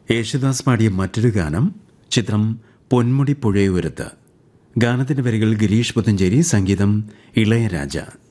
യേശുദാസ് പാടിയ മറ്റൊരു ഗാനം, ചിത്രം പൊന്മുടി പുഴയോരത്ത്. ഗാനത്തിന്റെ വരികൾ ഗിരീഷ് പുത്തഞ്ചേരി, സംഗീതം ഇളയരാജ.